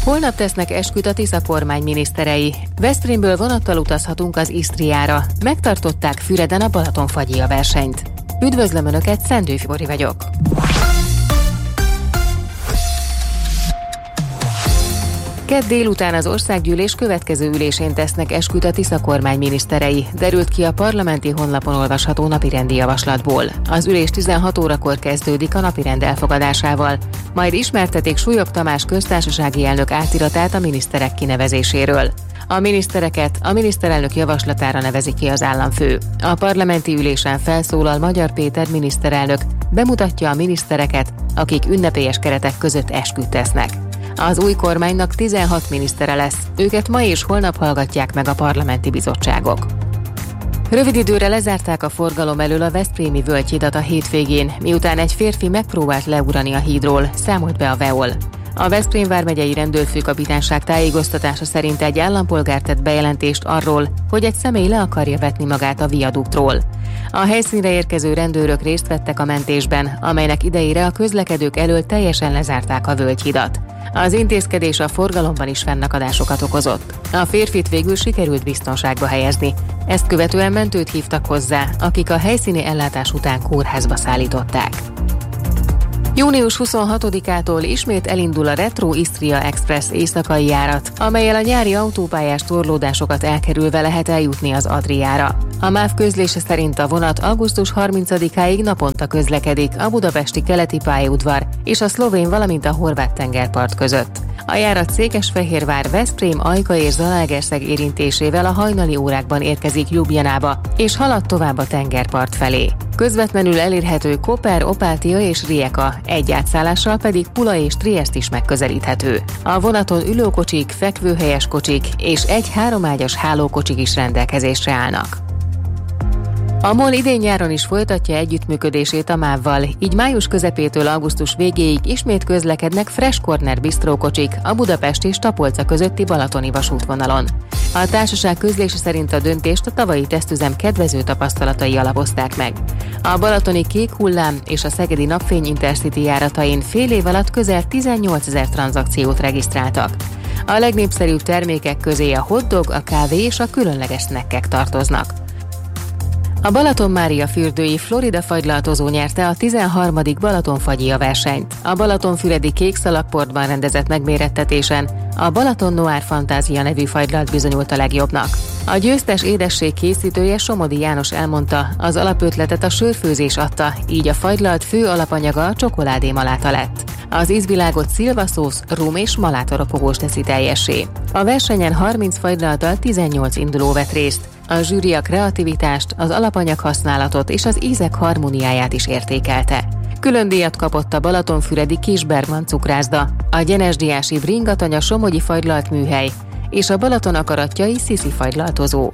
Holnap tesznek esküt a Tisza kormány miniszterei. Veszprémből vonattal utazhatunk az Isztriára. Megtartották Füreden a Balatonfagyia versenyt. Üdvözlöm Önöket, Szendő Fibori vagyok. Kedd délután az országgyűlés következő ülésén tesznek esküt a Tisza kormány miniszterei, derült ki a parlamenti honlapon olvasható napirendi javaslatból. Az ülés 16 órakor kezdődik a napirend elfogadásával, majd ismertetik Súlyog Tamás köztársasági elnök átiratát a miniszterek kinevezéséről. A minisztereket a miniszterelnök javaslatára nevezi ki az államfő. A parlamenti ülésen felszólal Magyar Péter miniszterelnök, bemutatja a minisztereket, akik ünnepélyes keretek között esküt tesznek. Az új kormánynak 16 minisztere lesz, őket ma és holnap hallgatják meg a parlamenti bizottságok. Rövid időre lezárták a forgalom elől a veszprémi völgyhidat a hétvégén, miután egy férfi megpróbált leugrani a hídról, számolt be a VEOL. A Veszprém vármegyei rendőrfőkapitányság tájékoztatása szerint egy állampolgár tett bejelentést arról, hogy egy személy le akarja vetni magát a viaduktról. A helyszínre érkező rendőrök részt vettek a mentésben, amelynek idejére a közlekedők elől teljesen lezárták a völgyhidat. Az intézkedés a forgalomban is fennakadásokat okozott. A férfit végül sikerült biztonságba helyezni. Ezt követően mentőt hívtak hozzá, akik a helyszíni ellátás után kórházba szállították. Június 26-ától ismét elindul a Retro Isztria Express éjszakai járat, amellyel a nyári autópályás torlódásokat elkerülve lehet eljutni az Adriára. A MÁV közlése szerint a vonat augusztus 30-áig naponta közlekedik a budapesti keleti pályaudvar és a szlovén, valamint a horvát tengerpart között. A járat Székesfehérvár, Veszprém, Ajka és Zalaegerszeg érintésével a hajnali órákban érkezik Ljubljanába, és halad tovább a tengerpart felé. Közvetlenül elérhető Koper, Opátia és Rijeka, egy átszállással pedig Pula és Triest is megközelíthető. A vonaton ülőkocsik, fekvőhelyes kocsik és egy 3 ágyas hálókocsik is rendelkezésre állnak. A MOL idén-nyáron is folytatja együttműködését a MÁV-val, így május közepétől augusztus végéig ismét közlekednek Fresh Corner bistrókocsik a Budapest és Tapolca közötti balatoni vasútvonalon. A társaság közlése szerint a döntést a tavalyi tesztüzem kedvező tapasztalatai alapozták meg. A balatoni Kék Hullám és a szegedi Napfény Intercity járatain fél év alatt közel 18 000 tranzakciót regisztráltak. A legnépszerűbb termékek közé a hotdog, a kávé és a különleges snackek tartoznak. A Balaton-Mária-fürdői Florida fagylaltozó nyerte a 13. Balatonfagyia versenyt. A Balatonfüredi Kékszalagportban rendezett megmérettetésen a Balaton Noir Fantázia nevű fagylalt bizonyult a legjobbnak. A győztes édesség készítője Somodi János elmondta, az alapötletet a sörfőzés adta, így a fagylalt fő alapanyaga a csokoládé maláta lett. Az ízvilágot szilvaszósz, rum és malátaropogós teszi teljessé. A versenyen 30 fagylalttal 18 induló vett részt. A zsűri a kreativitást, az alapanyag használatot és az ízek harmóniáját is értékelte. Külön díjat kapott a balatonfüredi Kisbergman cukrászda, a gyenesdiási Bringatanya somogyi fagylalt műhely és a Balaton akaratjai Sziszi fagylaltozó.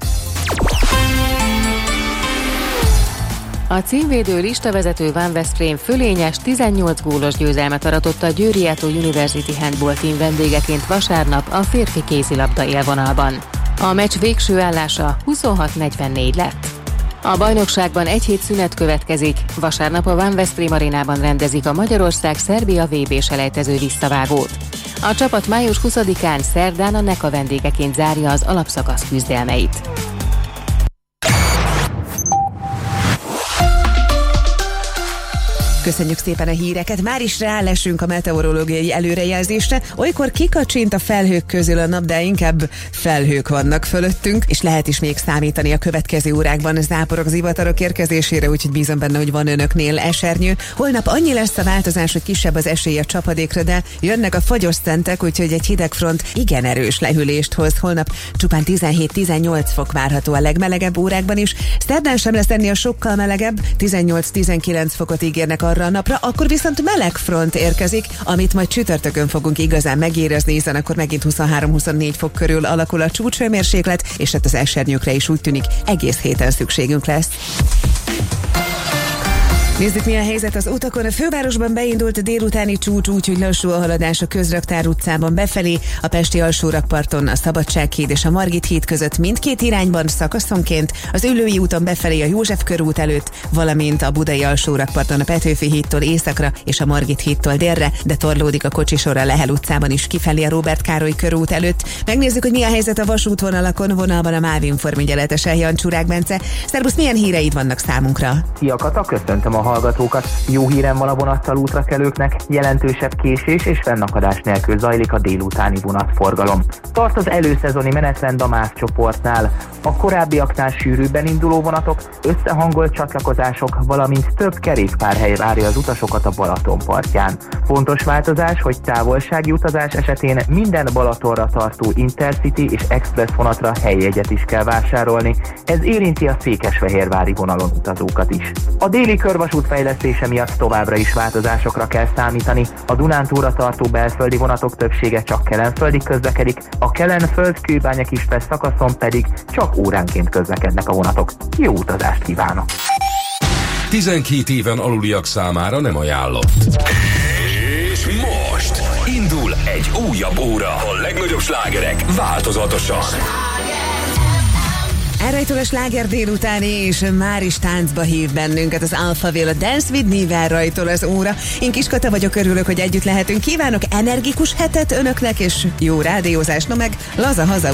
A címvédő listavezető Van Veszprém fölényes 18 gólos győzelmet aratott a Győri Eto University Handball Team vendégeként vasárnap a férfi kézilabda élvonalban. A meccs végső állása 26-44 lett. A bajnokságban egy hét szünet következik, vasárnap a Van Veszprém arénában rendezik a Magyarország-Szerbia VB-selejtező visszavágót. A csapat május 20-án szerdán a NECA vendégeként zárja az alapszakasz küzdelmeit. Köszönjük szépen a híreket, már is rálesünk a meteorológiai előrejelzésre. Olykor kikacsint a felhők közül a nap, de inkább felhők vannak fölöttünk, és lehet is még számítani a következő órákban záporok, zivatarok érkezésére, úgyhogy bízom benne, hogy van önöknél esernyő. Holnap annyi lesz a változás, hogy kisebb az esély a csapadékra, de jönnek a fagyos szentek, úgyhogy egy hidegfront igen erős lehűlést hoz. Holnap csupán 17-18 fok várható a legmelegebb órákban is. Szerdán sem lesz ennél sokkal melegebb, 18-19 fokot ígérnek arra a napra, akkor viszont meleg front érkezik, amit majd csütörtökön fogunk igazán megérezni, hiszen akkor megint 23-24 fok körül alakul a csúcshőmérséklet, és hát az esernyőkre is úgy tűnik egész héten szükségünk lesz. Nézzük, mi a helyzet az utakon. A fővárosban beindult a délutáni csúcs, úgyhogy lassú a haladás a Közraktár utcában befelé, a Pesti alsórakparton a Szabadsághíd és a Margit híd között mindkét irányban szakaszonként, az Üllői úton befelé a József körút előtt, valamint a Budai alsórakparton a Petőfi hídtól északra és a Margit hídtól délre, de torlódik a kocsisor a Lehel utcában is kifelé a Róbert Károly körút előtt. Megnézzük, hogy mi a helyzet a vasútvonalakon, vonalban a MÁV Inform ügyeletes Jancsúrák Bence. Szerbusz, milyen híreid vannak számunkra? Szia Kata, köszöntöm a hallgatókat. Jó hírem van a vonattal útrakelőknek, jelentősebb késés és fennakadás nélkül zajlik a délutáni vonatforgalom. Tart az előszezoni menetrend a MÁV csoportnál. A korábbiaknál sűrűbben induló vonatok, összehangolt csatlakozások, valamint több kerékpárhely várja az utasokat a Balaton partján. Fontos változás, hogy távolsági utazás esetén minden Balatonra tartó Intercity és Express vonatra helyjegyet is kell vásárolni. Ez érinti a székesfehérvári vonalon utazókat is. A déli körvasút fejlesztése miatt továbbra is változásokra kell számítani. A Dunántúlra tartó belföldi vonatok többsége csak kelenföldig közlekedik, a Kelenföld-Kőbánya-Kispest szakaszon pedig csak óránként közlekednek a vonatok. Jó utazást kívánok! 12 éven aluliak számára nem ajánlott. És most indul egy újabb óra. A legnagyobb slágerek változatosan. Elrajtól a sláger délutáni, és már is táncba hív bennünket az Alphaville, a Dance with Me-vel rajtol az óra. Én Kis Kata vagyok, örülök, hogy együtt lehetünk. Kívánok energikus hetet önöknek, és jó rádiózást, no meg laza haza